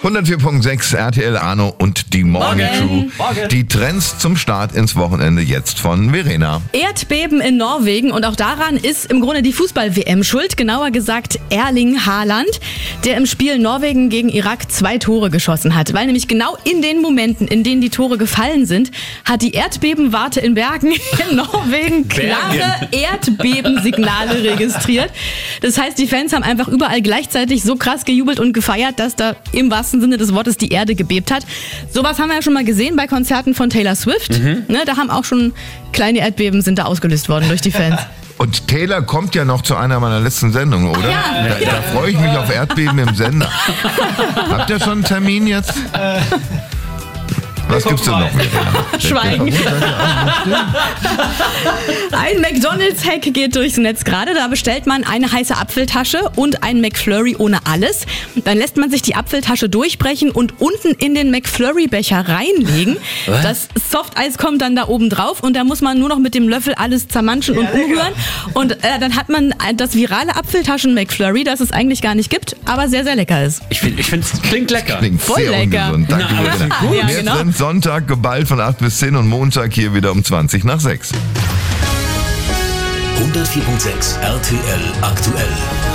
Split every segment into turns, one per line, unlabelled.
104.6 RTL Arno und die Morning Crew. Die Trends zum Start ins Wochenende jetzt von Verena.
Erdbeben in Norwegen und auch daran ist im Grunde die Fußball-WM schuld. Genauer gesagt Erling Haaland, der im Spiel Norwegen gegen Irak 2 Tore geschossen hat. Weil nämlich genau in den Momenten, in denen die Tore gefallen sind, hat die Erdbebenwarte in Bergen in Norwegen klare Erdbebensignale registriert. Das heißt, die Fans haben einfach überall gleichzeitig so krass gejubelt und gefeiert, dass da im wahrsten Sinne des Wortes die Erde gebebt hat. Sowas haben wir ja schon mal gesehen bei Konzerten von Taylor Swift. Ne, da haben auch schon kleine Erdbeben sind da ausgelöst worden durch die Fans.
Und Taylor kommt ja noch zu einer meiner letzten Sendungen, oder?
Ja.
Da freue ich mich auf Erdbeben im Sender. Habt ihr schon einen Termin jetzt? Was gibt's denn noch?
Schweigen. Ein McDonald's-Hack geht durchs Netz gerade. Da bestellt man eine heiße Apfeltasche und ein McFlurry ohne alles. Dann lässt man sich die Apfeltasche durchbrechen und unten in den McFlurry-Becher reinlegen. Das Softeis kommt dann da oben drauf und da muss man nur noch mit dem Löffel alles zermanschen und umrühren. Und dann hat man das virale Apfeltaschen-McFlurry, das es eigentlich gar nicht gibt, aber sehr, sehr lecker ist.
Ich finde, es klingt lecker.
Klingt
Voll
sehr
lecker.
ungesund. Danke, Verena.
Gut. Ja,
Wir
genau.
sind Sonntag geballt von 8 bis 10 und Montag hier wieder um 20 nach 6.
104.6 RTL aktuell.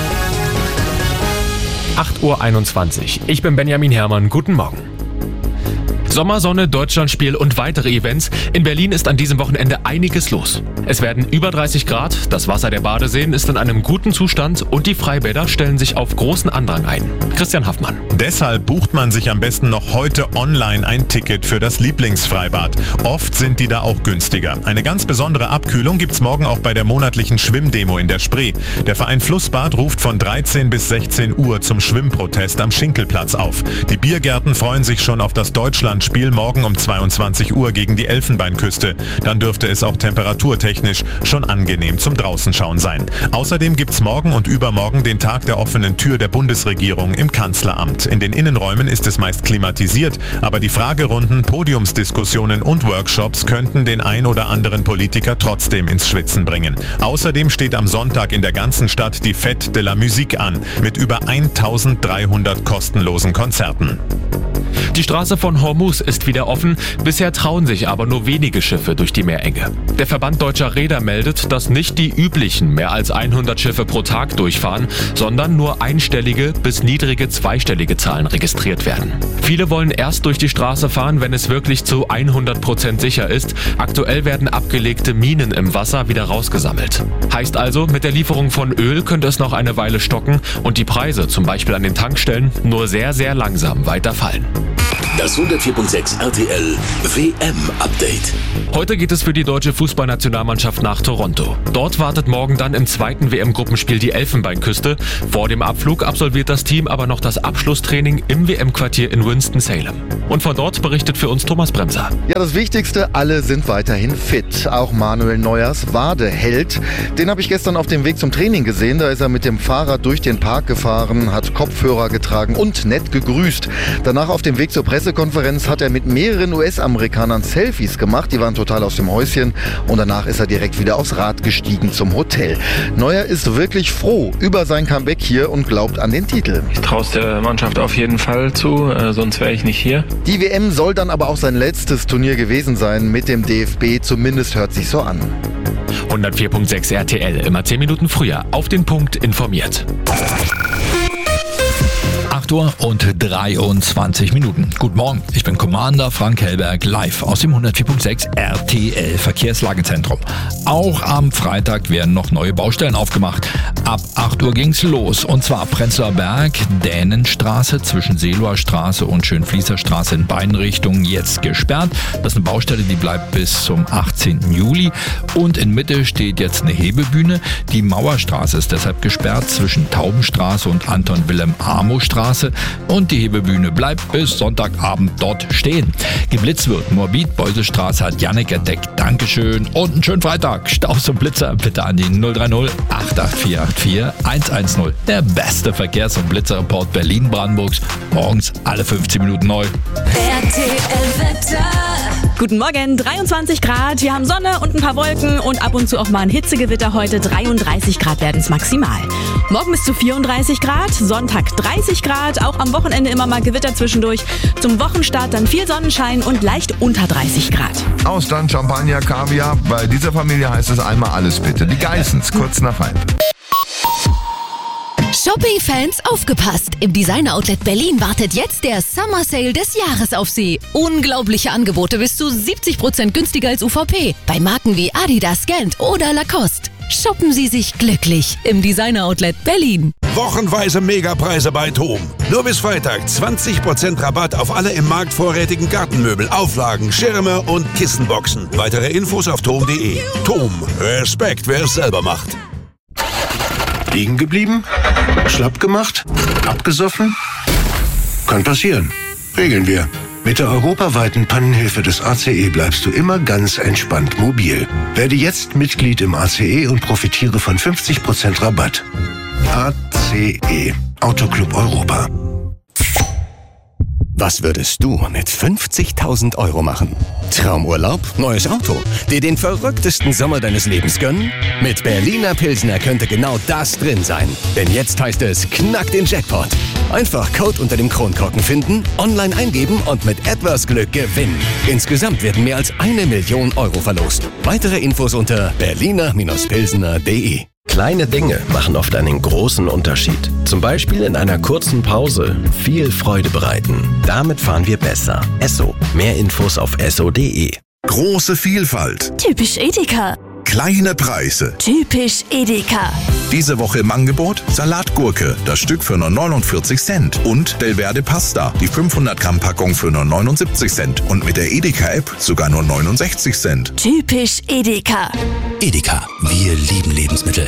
8:21 Uhr. Ich bin Benjamin Herrmann. Guten Morgen. Sommersonne, Deutschlandspiel und weitere Events. In Berlin ist an diesem Wochenende einiges los. Es werden über 30 Grad, das Wasser der Badeseen ist in einem guten Zustand und die Freibäder stellen sich auf großen Andrang ein. Christian Haffmann.
Deshalb bucht man sich am besten noch heute online ein Ticket für das Lieblingsfreibad. Oft sind die da auch günstiger. Eine ganz besondere Abkühlung gibt's morgen auch bei der monatlichen Schwimmdemo in der Spree. Der Verein Flussbad ruft von 13 bis 16 Uhr zum Schwimmprotest am Schinkelplatz auf. Die Biergärten freuen sich schon auf das Deutschlandspiel morgen um 22 Uhr gegen die Elfenbeinküste. Dann dürfte es auch temperaturtechnisch schon angenehm zum Draußenschauen sein. Außerdem gibt's morgen und übermorgen den Tag der offenen Tür der Bundesregierung im Kanzleramt. In den Innenräumen ist es meist klimatisiert, aber die Fragerunden, Podiumsdiskussionen und Workshops könnten den ein oder anderen Politiker trotzdem ins Schwitzen bringen. Außerdem steht am Sonntag in der ganzen Stadt die Fête de la Musique an, mit über 1300 kostenlosen Konzerten.
Die Straße von Hormuz ist wieder offen, bisher trauen sich aber nur wenige Schiffe durch die Meerenge. Der Verband Deutscher Reeder meldet, dass nicht die üblichen mehr als 100 Schiffe pro Tag durchfahren, sondern nur einstellige bis niedrige zweistellige Zahlen registriert werden. Viele wollen erst durch die Straße fahren, wenn es wirklich zu 100% sicher ist. Aktuell werden abgelegte Minen im Wasser wieder rausgesammelt. Heißt also, mit der Lieferung von Öl könnte es noch eine Weile stocken und die Preise, zum Beispiel an den Tankstellen, nur sehr, sehr langsam weiter fallen.
Das 104.6 RTL WM-Update.
Heute geht es für die deutsche Fußballnationalmannschaft nach Toronto. Dort wartet morgen dann im zweiten WM-Gruppenspiel die Elfenbeinküste. Vor dem Abflug absolviert das Team aber noch das Abschlusstraining im WM-Quartier in Winston-Salem. Und von dort berichtet für uns Thomas Bremser.
Ja, das Wichtigste, alle sind weiterhin fit. Auch Manuel Neuers Wadeheld. Den habe ich gestern auf dem Weg zum Training gesehen. Da ist er mit dem Fahrrad durch den Park gefahren, hat Kopfhörer getragen und nett gegrüßt. Danach auf dem Weg zur Pressekonferenz hat er mit mehreren US-Amerikanern Selfies gemacht. Die waren total aus dem Häuschen. Und danach ist er direkt wieder aufs Rad gestiegen zum Hotel. Neuer ist wirklich froh über sein Comeback hier und glaubt an den Titel.
Ich traue es der Mannschaft auf jeden Fall zu, sonst wäre ich nicht hier.
Die WM soll dann aber auch sein letztes Turnier gewesen sein mit dem DFB. Zumindest hört sich so an.
104.6 RTL, immer 10 Minuten früher, auf den Punkt informiert.
8:23 Uhr. Guten Morgen, ich bin Commander Frank Hellberg, live aus dem 104.6 RTL Verkehrslagezentrum. Auch am Freitag werden noch neue Baustellen aufgemacht. Ab 8 Uhr ging's los und zwar Prenzlauer Berg, Dänenstraße zwischen Seeloer Straße und Schönfließer Straße in beiden Richtungen jetzt gesperrt. Das ist eine Baustelle, die bleibt bis zum 18. Juli. Und in Mitte steht jetzt eine Hebebühne. Die Mauerstraße ist deshalb gesperrt zwischen Taubenstraße und Anton-Wilhelm-Amo-Straße. Und die Hebebühne bleibt bis Sonntagabend dort stehen. Geblitzt wird Morbid, Beusestraße hat Jannik entdeckt. Dankeschön und einen schönen Freitag. Staus und Blitzer bitte an die 030 88484 110. Der beste Verkehrs- und Blitzerreport Berlin-Brandenburgs. Morgens alle 15 Minuten neu.
RTL Wetter.
Guten Morgen, 23 Grad. Wir haben Sonne und ein paar Wolken und ab und zu auch mal ein Hitzegewitter heute. 33 Grad werden es maximal. Morgen bis zu 34 Grad, Sonntag 30 Grad, auch am Wochenende immer mal Gewitter zwischendurch. Zum Wochenstart dann viel Sonnenschein und leicht unter 30 Grad.
Austern, Champagner, Kaviar. Bei dieser Familie heißt es einmal alles bitte. Die Geissens, kurz nach 5.
Shopping-Fans, aufgepasst! Im Designer Outlet Berlin wartet jetzt der Summer Sale des Jahres auf Sie. Unglaubliche Angebote bis zu 70% günstiger als UVP. Bei Marken wie Adidas, Gant oder Lacoste. Shoppen Sie sich glücklich im Designer Outlet Berlin.
Wochenweise Megapreise bei TOM. Nur bis Freitag 20% Rabatt auf alle im Markt vorrätigen Gartenmöbel, Auflagen, Schirme und Kissenboxen. Weitere Infos auf tom.de. TOM. Respekt, wer es selber macht.
Liegen geblieben? Schlapp gemacht? Abgesoffen? Kann passieren. Regeln wir. Mit der europaweiten Pannenhilfe des ACE bleibst du immer ganz entspannt mobil. Werde jetzt Mitglied im ACE und profitiere von 50% Rabatt. ACE. Autoclub Europa.
Was würdest du mit 50.000 € machen? Traumurlaub? Neues Auto? Dir den verrücktesten Sommer deines Lebens gönnen? Mit Berliner Pilsner könnte genau das drin sein. Denn jetzt heißt es, knack den Jackpot. Einfach Code unter dem Kronkorken finden, online eingeben und mit etwas Glück gewinnen. Insgesamt werden mehr als 1 Million € verlost. Weitere Infos unter berliner-pilsner.de.
Kleine Dinge machen oft einen großen Unterschied. Zum Beispiel in einer kurzen Pause viel Freude bereiten. Damit fahren wir besser. Esso. Mehr Infos auf esso.de.
Große Vielfalt.
Typisch Edeka.
Kleine Preise.
Typisch Edeka.
Diese Woche im Angebot Salatgurke, das Stück für nur 49 Cent. Und Del Verde Pasta, die 500 Gramm Packung für nur 79 Cent. Und mit der Edeka-App sogar nur 69 Cent.
Typisch Edeka.
Edeka, wir lieben Lebensmittel.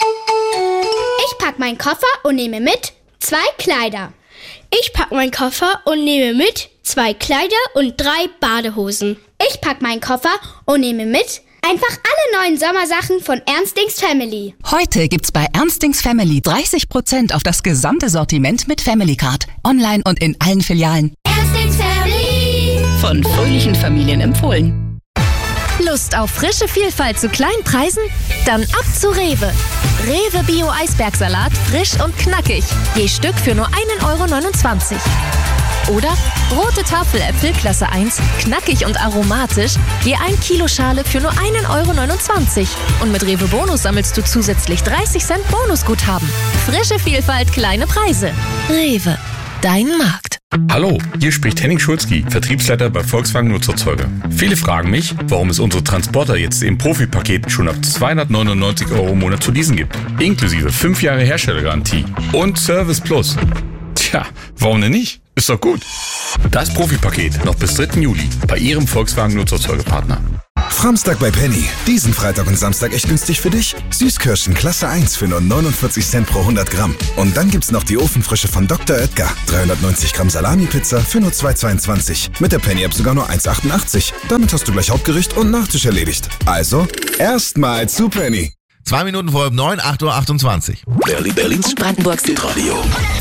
Ich pack meinen Koffer und nehme mit 2 Kleider. Ich pack meinen Koffer und nehme mit 2 Kleider und 3 Badehosen. Ich pack meinen Koffer und nehme mit einfach alle neuen Sommersachen von Ernstings Family.
Heute gibt's bei Ernstings Family 30% auf das gesamte Sortiment mit Family Card. Online und in allen Filialen.
Ernstings Family.
Von fröhlichen Familien empfohlen.
Lust auf frische Vielfalt zu kleinen Preisen? Dann ab zu Rewe. Rewe Bio Eisbergsalat, frisch und knackig. Je Stück für nur 1,29 €. Oder rote Tafeläpfel Klasse 1, knackig und aromatisch, je 1 Kilo Schale für nur 1,29 €. Und mit Rewe Bonus sammelst du zusätzlich 30 Cent Bonusguthaben. Frische Vielfalt, kleine Preise. Rewe, dein Markt.
Hallo, hier spricht Henning Schulzki, Vertriebsleiter bei Volkswagen Nutzerzeuger. Viele fragen mich, warum es unsere Transporter jetzt im Profi-Paket schon ab 299 € im Monat zu leasen gibt. Inklusive 5 Jahre Herstellergarantie und Service Plus. Tja, warum denn nicht? Ist doch gut. Das Profi-Paket noch bis 3. Juli bei Ihrem Volkswagen Nutzerzeugerpartner.
Framstag bei Penny. Diesen Freitag und Samstag echt günstig für dich. Süßkirschen Klasse 1 für nur 49 Cent pro 100 Gramm. Und dann gibt's noch die Ofenfrische von Dr. Oetker. 390 Gramm Salami-Pizza für nur 2,22. Mit der Penny-App sogar nur 1,88. Damit hast du gleich Hauptgericht und Nachtisch erledigt. Also, erstmal zu Penny.
2 Minuten vor 9, 8:28 Uhr.
Berlins und Brandenburgs Hitradio.